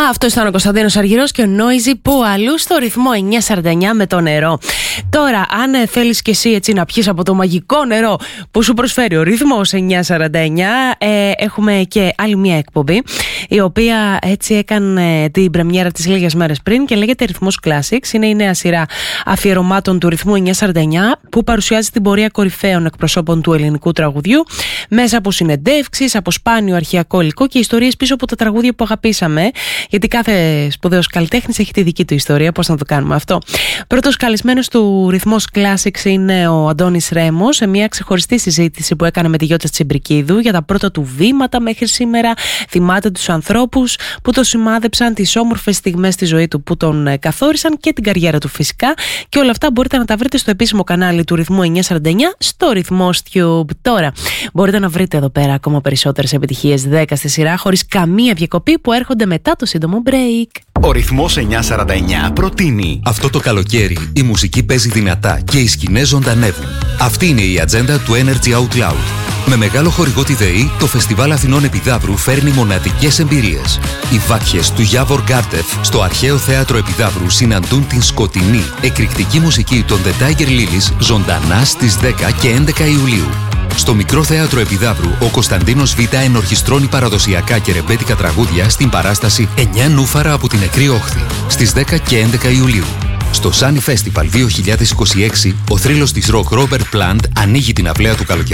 Αυτό ήταν ο Κωνσταντίνος Αργυρός και ο Noisy που αλλού στο ρυθμό 949 με το νερό. Τώρα, αν θέλεις και εσύ έτσι να πιεις από το μαγικό νερό που σου προσφέρει ο ρυθμός 949, έχουμε και άλλη μια εκπομπή, η οποία έτσι έκανε την πρεμιέρα της λίγες μέρες πριν και λέγεται Ρυθμός Classics. Είναι η νέα σειρά αφιερωμάτων του ρυθμού 949 που παρουσιάζει την πορεία κορυφαίων εκπροσώπων του ελληνικού τραγουδιού μέσα από συνεντεύξεις, από σπάνιο αρχαιακό υλικό και ιστορίες πίσω από τα τραγούδια που αγαπήσαμε. Γιατί κάθε σπουδαίος καλλιτέχνης έχει τη δική του ιστορία. Πώς να το κάνουμε αυτό? Πρώτος καλεσμένος του Ρυθμός Classics είναι ο Αντώνης Ρέμος, σε μια ξεχωριστή συζήτηση που έκανε με τη Γιώτσα Τσιμπρικίδου για τα πρώτα του βήματα μέχρι σήμερα. Θυμάται τους ανθρώπους που το σημάδεψαν, τις όμορφες στιγμές στη ζωή του που τον καθόρισαν και την καριέρα του φυσικά. Και όλα αυτά μπορείτε να τα βρείτε στο επίσημο κανάλι του Ρυθμού 949 στο Ρυθμός Tube. Τώρα μπορείτε να βρείτε εδώ πέρα ακόμα περισσότερες επιτυχίες 10 στη σειρά χωρίς καμία διακοπή που έρχονται μετά το σύντομο break. Ο Ρυθμός 949 προτείνει. Αυτό το καλοκαίρι η μουσική παίζει δυνατά και οι σκηνές ζωντανεύουν. Αυτή είναι η ατζέντα του Energy Out Loud. Με μεγάλο χορηγό τη ΔΕΗ, το Φεστιβάλ Αθηνών Επιδαύρου φέρνει μοναδικές εμπειρίες. Οι βάκχες του Γιάβορ Γκάρτεφ στο αρχαίο θέατρο Επιδαύρου συναντούν την σκοτεινή, εκρηκτική μουσική των The Tiger Lilies ζωντανά στις 10 και 11 Ιουλίου. Στο μικρό θέατρο Επιδαύρου, ο Κωνσταντίνος Β ενορχιστρώνει παραδοσιακά και ρεμπέτικα τραγούδια στην παράσταση 9 νούφαρα από την νεκρή όχθη, στις 10 και 11 Ιουλίου. Στο Sunny Festival 2026, ο θρύλος της rock Robert Plant ανοίγει την αυλαία του καλοκαιριού